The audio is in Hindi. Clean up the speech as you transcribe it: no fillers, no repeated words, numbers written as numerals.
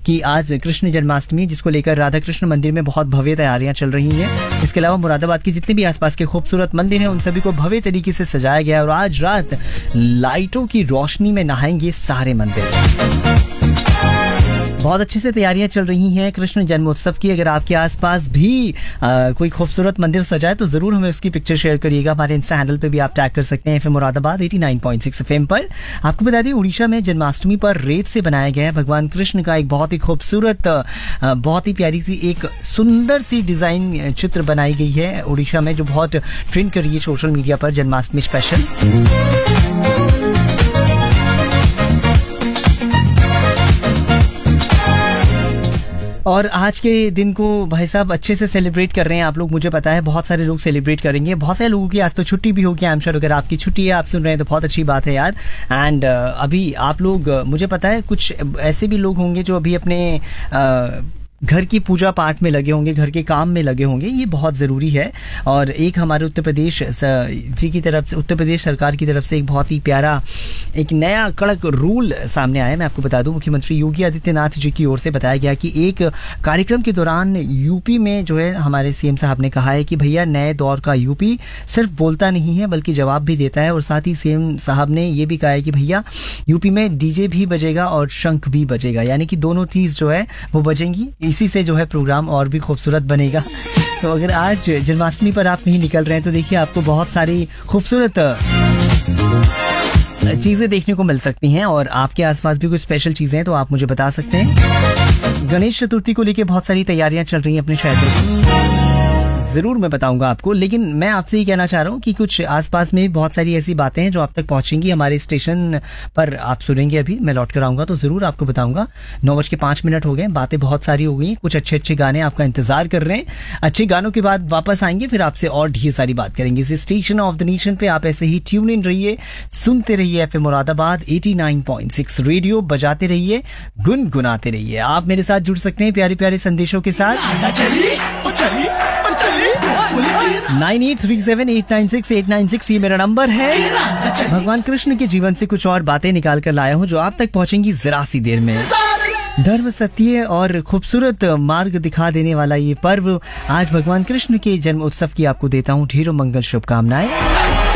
कि आज कृष्ण जन्माष्टमी, जिसको लेकर राधा कृष्ण मंदिर में बहुत भव्य तैयारियां चल रही हैं। इसके अलावा मुरादाबाद के जितने भी आसपास के खूबसूरत मंदिर हैं उन सभी को भव्य तरीके से सजाया गया है और आज रात लाइटों की रोशनी में नहाएंगे सारे मंदिर। बहुत अच्छे से तैयारियां चल रही हैं कृष्ण जन्मोत्सव की। अगर आपके आसपास भी कोई खूबसूरत मंदिर सजा है तो जरूर हमें उसकी पिक्चर शेयर करिएगा। हमारे इंस्टा हैंडल पे भी आप टैग कर सकते हैं FM मुरादाबाद 89.6 FM पर। आपको बता दें, उड़ीसा में जन्माष्टमी पर रेत से बनाया गया है भगवान कृष्ण का एक बहुत ही खूबसूरत, बहुत ही प्यारी सी, एक सुंदर सी डिजाइन चित्र बनाई गई है उड़ीसा में, जो बहुत ट्रेंड कर रही है सोशल मीडिया पर, जन्माष्टमी स्पेशल। और आज के दिन को भाई साहब अच्छे से सेलिब्रेट कर रहे हैं आप लोग, मुझे पता है बहुत सारे लोग सेलिब्रेट करेंगे। बहुत सारे लोगों की आज तो छुट्टी भी होगी, आई एम श्योर। अगर आपकी छुट्टी है, आप सुन रहे हैं, तो बहुत अच्छी बात है यार। एंड अभी आप लोग, मुझे पता है कुछ ऐसे भी लोग होंगे जो अभी अपने घर की पूजा पाठ में लगे होंगे, घर के काम में लगे होंगे। ये बहुत ज़रूरी है। और एक हमारे उत्तर प्रदेश जी की तरफ से, उत्तर प्रदेश सरकार की तरफ से एक बहुत ही प्यारा, एक नया कड़क रूल सामने आया। मैं आपको बता दूं, मुख्यमंत्री योगी आदित्यनाथ जी की ओर से बताया गया कि एक कार्यक्रम के दौरान यूपी में जो है, हमारे CM साहब ने कहा है कि भैया नए दौर का यूपी सिर्फ बोलता नहीं है बल्कि जवाब भी देता है। और साथ ही CM साहब ने ये भी कहा है कि भैया यूपी में DJ भी बजेगा और शंख भी बजेगा, यानी कि दोनों चीज़ जो है वो बजेंगी। इसी से जो है प्रोग्राम और भी खूबसूरत बनेगा। तो अगर आज जन्माष्टमी पर आप नहीं निकल रहे हैं तो देखिए आपको बहुत सारी खूबसूरत चीजें देखने को मिल सकती हैं। और आपके आसपास भी कुछ स्पेशल चीजें हैं तो आप मुझे बता सकते हैं। गणेश चतुर्थी को लेकर बहुत सारी तैयारियां चल रही हैं अपने शहर में, जरूर मैं बताऊंगा आपको। लेकिन मैं आपसे ये कहना चाह रहा हूँ कि कुछ आसपास में बहुत सारी ऐसी बातें हैं जो आप तक पहुंचेंगी, हमारे स्टेशन पर आप सुनेंगे। अभी मैं लौट कर आऊंगा तो जरूर आपको बताऊंगा। 9:05 हो गए, बातें बहुत सारी हो गई, कुछ अच्छे अच्छे गाने आपका इंतजार कर रहे हैं। अच्छे गानों के बाद वापस आएंगे, फिर आपसे और ढेर सारी बात करेंगे। इस स्टेशन ऑफ द नेशन पे आप ऐसे ही ट्यून इन रहिए, सुनते रहिए FM मुरादाबाद 89.6 रेडियो, बजाते रहिए, गुनगुनाते रहिए। आप मेरे साथ जुड़ सकते हैं प्यारे प्यारे संदेशों के साथ। 9837896896 ये मेरा नंबर है। भगवान कृष्ण के जीवन से कुछ और बातें निकाल कर लाया हूँ जो आप तक पहुंचेंगी जरा सी देर में। धर्म, सत्य और खूबसूरत मार्ग दिखा देने वाला ये पर्व, आज भगवान कृष्ण के जन्म उत्सव की आपको देता हूँ ढेरों मंगल शुभकामनाएं।